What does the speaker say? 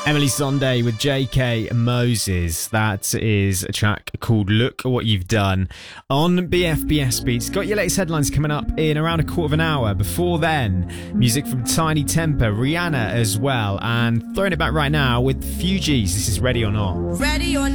Emily Sonde with JK Moses. That is a track called Look What You've Done on BFBS Beats. Got your latest headlines coming up in around a quarter of an hour. Before then, music from Tiny Temper, Rihanna as well. And throwing it back right now with Fugees. This is Ready or Not. Ready or